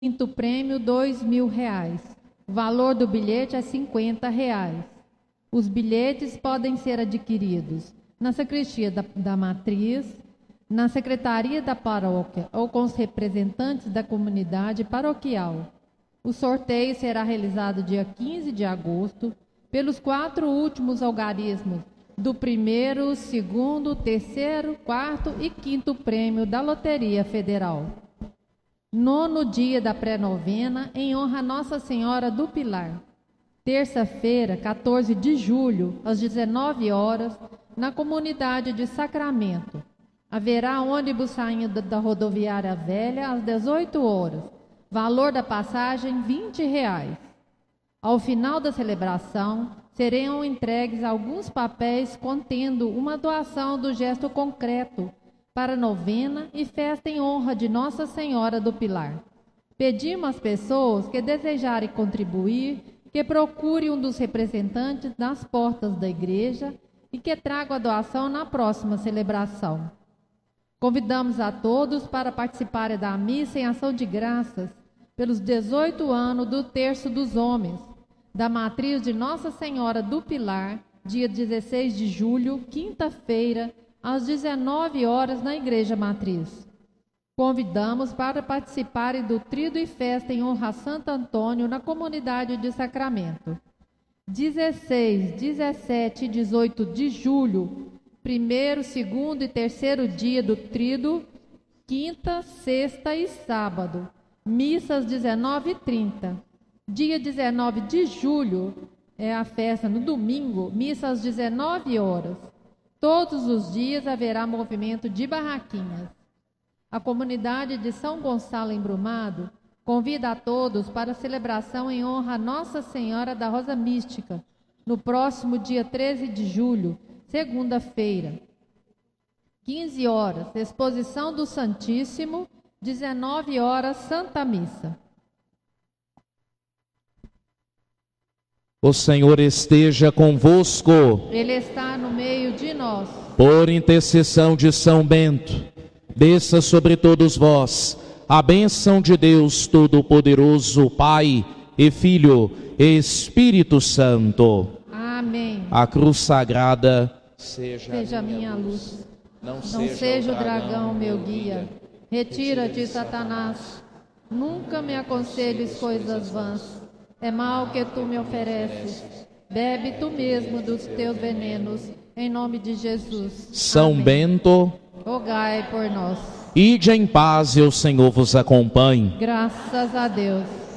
Quinto prêmio, R$2.000. O valor do bilhete é R$50. Os bilhetes podem ser adquiridos na sacristia da matriz, na secretaria da paróquia ou com os representantes da comunidade paroquial. O sorteio será realizado dia 15 de agosto pelos 4 últimos algarismos do primeiro, segundo, terceiro, quarto e quinto prêmio da Loteria Federal. 9º dia da pré-novena em honra a Nossa Senhora do Pilar. Terça-feira, 14 de julho, às 19 horas, na comunidade de Sacramento. Haverá ônibus saindo da rodoviária velha às 18 horas. Valor da passagem, R$20. Ao final da celebração, serão entregues alguns papéis contendo uma doação do gesto concreto para a novena e festa em honra de Nossa Senhora do Pilar. Pedimos às pessoas que desejarem contribuir que procure um dos representantes nas portas da igreja e que tragam a doação na próxima celebração. Convidamos a todos para participarem da missa em ação de graças pelos 18 anos do Terço dos Homens, da matriz de Nossa Senhora do Pilar, dia 16 de julho, quinta-feira, às 19 horas na Igreja Matriz. Convidamos para participarem do Tríduo e Festa em honra a Santo Antônio na comunidade de Sacramento. 16, 17 e 18 de julho, primeiro, segundo e terceiro dia do Tríduo, quinta, sexta e sábado, missas 19h30. Dia 19 de julho é a festa no domingo, missa às 19 horas. Todos os dias haverá movimento de barraquinhas. A comunidade de São Gonçalo Embrumado convida a todos para a celebração em honra a Nossa Senhora da Rosa Mística, no próximo dia 13 de julho, segunda-feira. 15 horas, exposição do Santíssimo, 19 horas, Santa Missa. O Senhor esteja convosco. Ele está no meio de nós. Por intercessão de São Bento, desça sobre todos vós a bênção de Deus Todo-Poderoso, Pai e Filho e Espírito Santo. Amém. A cruz sagrada seja minha luz. Não seja o dragão meu guia. Retira-te, Satanás. Nunca me aconselhes coisas vãs. É mal que tu me ofereces. Bebe tu mesmo dos teus venenos, em nome de Jesus. São Amém. Bento, rogai por nós. ide em paz e o Senhor vos acompanhe. Graças a Deus.